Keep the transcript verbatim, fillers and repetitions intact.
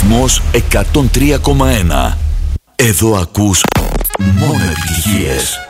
Ρυθμός εκατόν τρία κόμμα ένα. Εδώ ακούς μόνο επιτυχίες.